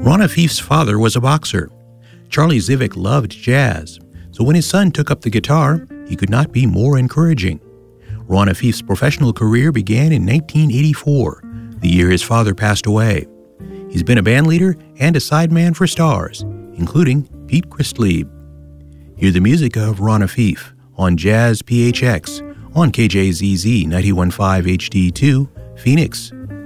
Ron Afif's father was a boxer. Charlie Zivick loved jazz, so when his son took up the guitar, he could not be more encouraging. Ron Afif's professional career began in 1984, the year his father passed away. He's been a bandleader and a sideman for stars, including Pete Christlieb. Hear the music of Ron Afif on Jazz PHX on KJZZ 91.5 HD2, Phoenix,